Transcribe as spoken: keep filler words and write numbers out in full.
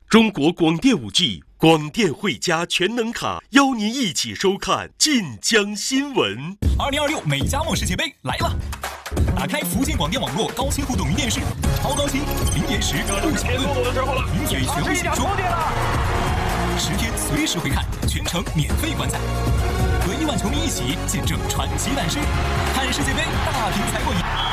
中国广电五 G 广电汇家全能卡，邀您一起收看晋江新闻。 二零二六美加墨世界杯来了！打开福建广电网络高清互动云电视，超高清，零延时，不抢论，名嘴全部解说，十天随时回看，全程免费观赛，和亿万球迷一起见证传奇诞生，看世界杯大屏才过瘾。